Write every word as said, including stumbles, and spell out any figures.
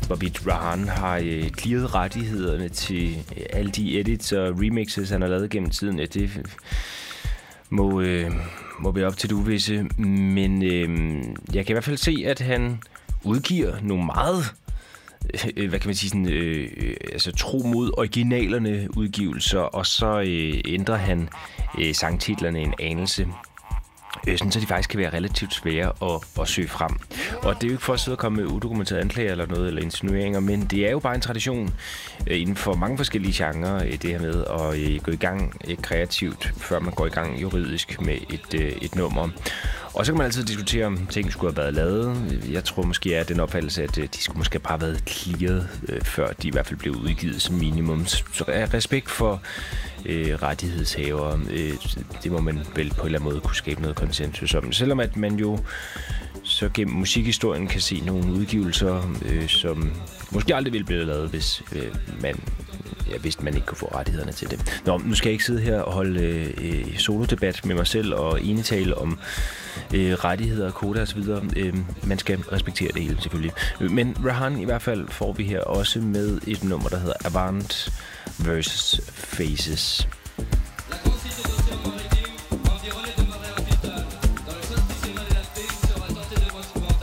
hvorvidt Rahan har øh, clearet rettighederne til øh, alle de edits og remixes, han har lavet gennem tiden. Ja, det må, øh, må være op til det uvisse. Men øh, jeg kan i hvert fald se, at han udgiver nogle meget, øh, hvad kan man sige, sådan, øh, altså tro mod originalerne udgivelser, og så øh, ændrer han øh, sangtitlerne en anelse. Sådan, så de faktisk kan være relativt svære at, at søge frem. Og det er jo ikke for at sidde og komme med udokumenterede anklager eller noget, eller insinueringer, men det er jo bare en tradition øh, inden for mange forskellige genrer, øh, det her med at øh, gå i gang øh, kreativt, før man går i gang juridisk med et, øh, et nummer. Og så kan man altid diskutere, om ting skulle have været lavet. Jeg tror måske, at den opfattelse, at de skulle måske bare have været clearet, øh, før de i hvert fald blev udgivet som minimum. Så respekt for øh, rettighedshavere, øh, det må man vel på en eller anden måde kunne skabe noget konsensus om. Selvom at man jo så gennem musikhistorien kan se nogle udgivelser, øh, som måske aldrig ville blive lavet, hvis øh, man... Jeg vidste, man ikke kunne få rettighederne til det. Nå, nu skal jeg ikke sidde her og holde øh, solodebat med mig selv og enetale om øh, rettigheder og koder osv. Øh, man skal respektere det hele, selvfølgelig. Men Rahan i hvert fald får vi her også med et nummer, der hedder Avant versus. Faces.